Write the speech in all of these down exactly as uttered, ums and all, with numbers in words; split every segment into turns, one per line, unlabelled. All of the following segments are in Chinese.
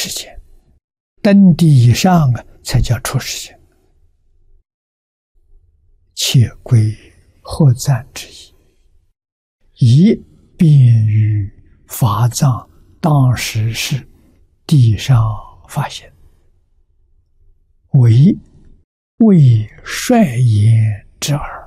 世间，登地以上啊，才叫出世间。且归何赞之意？以便于法藏当时是地上发现，为为率言之耳。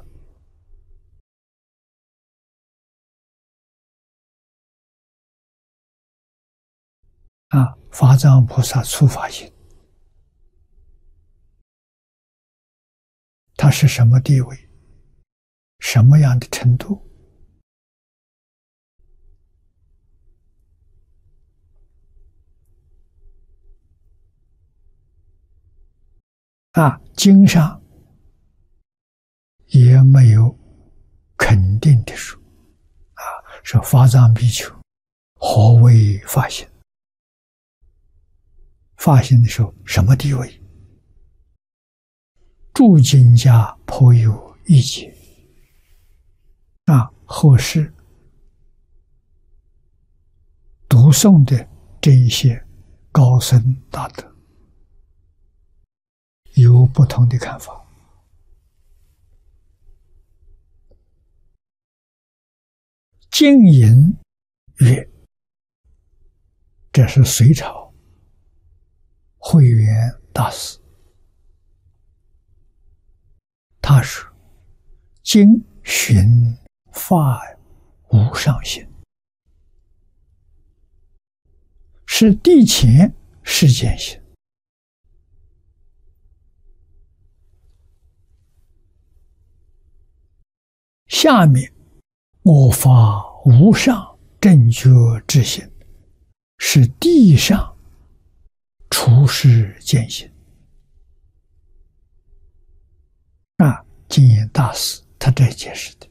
啊，法藏菩萨初发心，他是什么地位？什么样的程度？啊，经上也没有肯定的说，啊，说法藏比丘何为发心？发心的时候什么地位？诸经家颇有意见。啊，后世读诵的这一些高僧大德有不同的看法。净隐曰，这是隋朝慧远大师，他说：“经寻法无上心，是地前世间心。下面我法无上正觉之心，是地上处世间心。”啊，净隐大师他这解释的。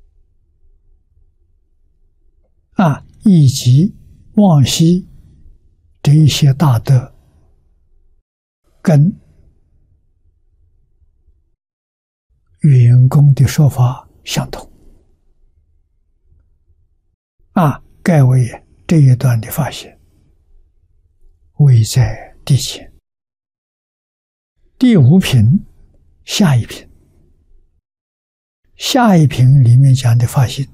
啊，以及往昔这一些大德跟圆公的说法相同。啊，盖为这一段的发现，位在地前。第五品下一品，下一品里面讲的发现，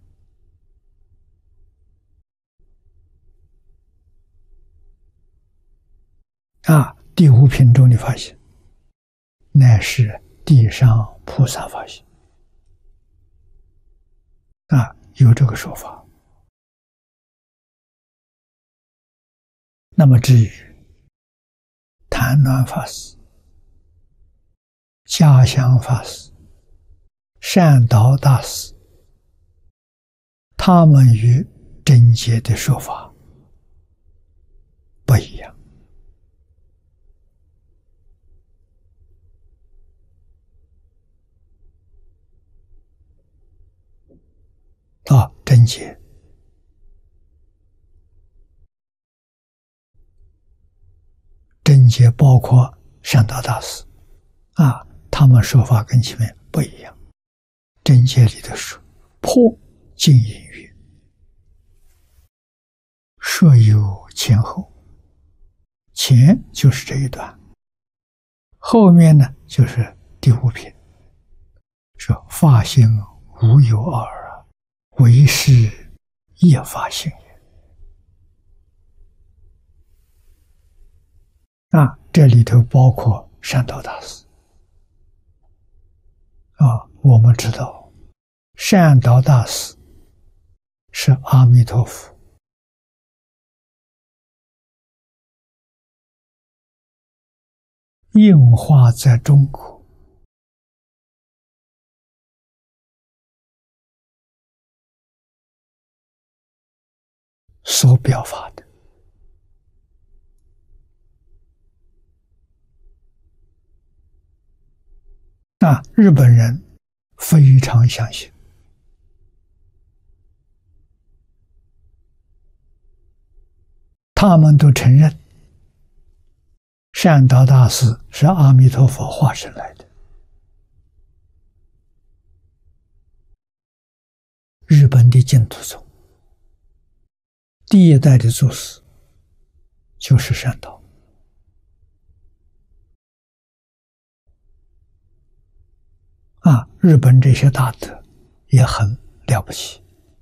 啊，第五品中的发现，乃是地上菩萨发现。啊，有这个说法。那么至于谭鸾法师、嘉祥法师、善导大师，他们与真解的说法不一样。啊，真解真解包括善导大师，啊，他们说法跟前面不一样。真解里头说，破净隐曰，设有前后，前就是这一段，后面呢就是第五品，说法性无有二啊，唯是一法性也。啊，这里头包括善导大师。啊，我们知道善导大师是阿弥陀佛应化在中国所表法的。啊，日本人非常相信，他们都承认善导大师是阿弥陀佛化身来的。日本的净土宗第一代的祖师就是善导。啊，日本这些大德也很了不起，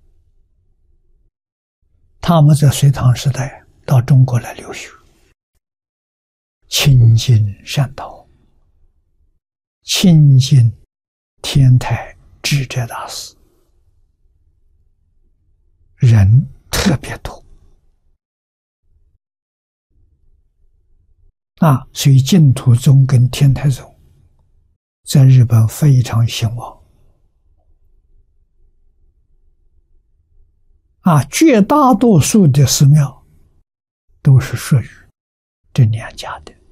他们在隋唐时代到中国来留学，亲近善导，亲近天台智者大师，人特别多啊，所以净土宗跟天台宗在日本非常兴旺啊，绝大多数的寺庙都是属于这两家的。